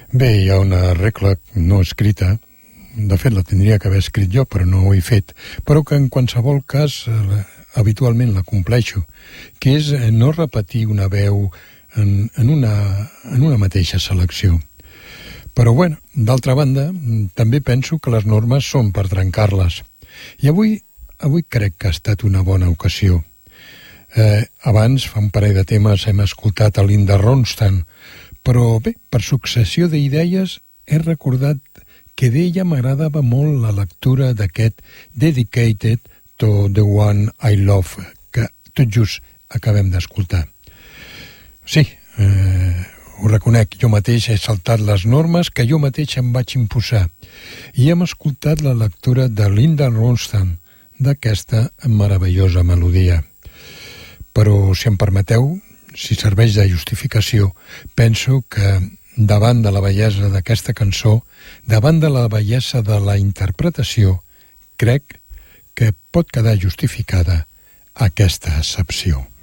Bé, hi ha una regla no escrita, de fet la tindria que haver escrit jo, però no ho he fet, però que en qualsevol cas habitualment la compleixo, que és no repetir una veu en una mateixa selecció. Però, bueno, d'altra banda, també penso que les normes són per trencar-les. I avui crec que ha estat una bona ocasió. Abans, fa un parell de temes, hem escoltat a Linda Ronstadt, però bé, per successió d'idees he recordat que d'ella m'agradava molt la lectura d'aquest Dedicated to the One I Love, que tot just acabem d'escoltar. Sí, ho reconec, jo mateix he saltat les normes que jo mateix em vaig imposar i hem escoltat la lectura de Linda Ronstadt d'aquesta meravellosa melodia. Però, si em permeteu, si serveix de justificació, penso que davant de la bellesa d'aquesta cançó, davant de la bellesa de la interpretació, crec que pot quedar justificada aquesta excepció.